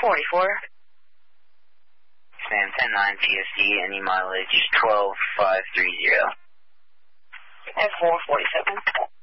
44. Sam 10-9 PSC, any mileage 12530. And 447.